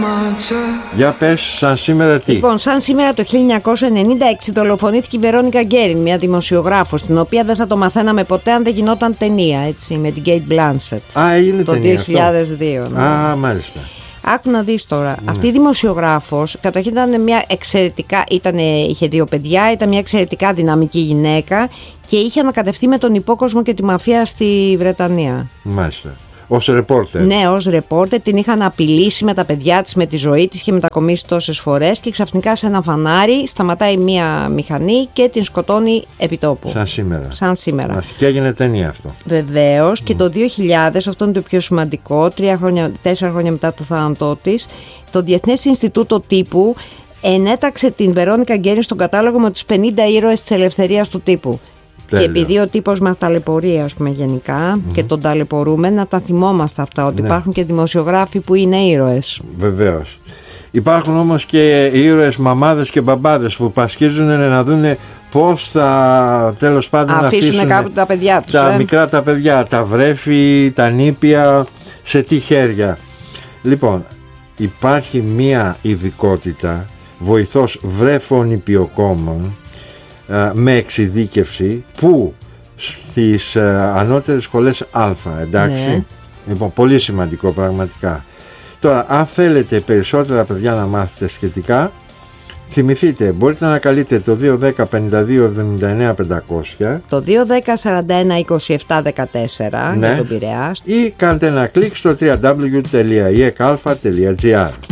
Για πες, σαν σήμερα τι? Λοιπόν, σαν σήμερα το 1996 δολοφονήθηκε η Βερόνικα Γκέριν, μια δημοσιογράφος, την οποία δεν θα το μαθαίναμε ποτέ αν δεν γινόταν ταινία, έτσι, με την Κέιτ Μπλάνσετ. Έγινε το ταινία 2002. Αυτό. Α, μάλιστα. Άκου να δεις τώρα. Αυτή η δημοσιογράφος καταρχήν ήταν μια εξαιρετικά. Είχε 2 παιδιά, ήταν μια εξαιρετικά δυναμική γυναίκα και είχε ανακατευτεί με τον υπόκοσμο και τη μαφία στη Βρετανία. Μάλιστα. Ως ρεπόρτερ. Ναι, ως ρεπόρτερ. Την είχαν απειλήσει με τα παιδιά της, με τη ζωή της και μετακομίσει τόσες φορές. Και ξαφνικά σε ένα φανάρι σταματάει μια μηχανή και την σκοτώνει επί τόπου. Σαν σήμερα. Μάλιστα. Και έγινε ταινία αυτό. Βεβαίως. Και το 2000, αυτό είναι το πιο σημαντικό, 4 χρόνια μετά το θάνατό της, το Διεθνές Ινστιτούτο Τύπου ενέταξε την Βερόνικα Γκέριν στον κατάλογο με τους 50 ήρωες της ελευθερίας του τύπου. Τέλεια. Και επειδή ο τύπος μας ταλαιπωρεί, ας πούμε, γενικά, και τον ταλαιπωρούμε, να τα θυμόμαστε αυτά, ότι υπάρχουν και δημοσιογράφοι που είναι ήρωες. Βεβαίως. Υπάρχουν όμως και ήρωες μαμάδες και μπαμπάδες που πασχίζουν να δούνε πώς θα, τέλος πάντων, αφήσουν κάπου τα παιδιά τους. Τα μικρά τα παιδιά, τα βρέφη, τα νήπια, σε τι χέρια. Λοιπόν, υπάρχει μία ειδικότητα, βοηθός βρέφων νηπιοκόμων, με εξειδίκευση, που στις ανώτερες σχολές Α, εντάξει. Ναι. Λοιπόν, πολύ σημαντικό πραγματικά. Τώρα, αν θέλετε περισσότερα παιδιά να μάθετε σχετικά, θυμηθείτε, μπορείτε να ανακαλείτε το 210 52 79 500, το 210 41 27 14 για τον Πειραιά, ή κάντε ένα κλικ στο www.iecalfa.gr.